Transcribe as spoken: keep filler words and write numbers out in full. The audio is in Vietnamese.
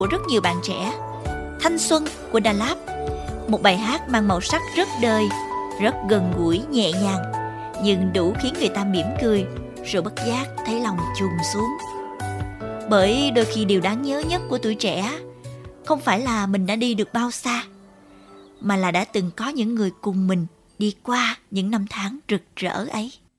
của rất nhiều bạn trẻ. Thanh xuân của Đà Lạt, một bài hát mang màu sắc rất đời, rất gần gũi, nhẹ nhàng, nhưng đủ khiến người ta mỉm cười, rồi bất giác thấy lòng chùm xuống. Bởi đôi khi điều đáng nhớ nhất của tuổi trẻ không phải là mình đã đi được bao xa, mà là đã từng có những người cùng mình đi qua những năm tháng rực rỡ ấy.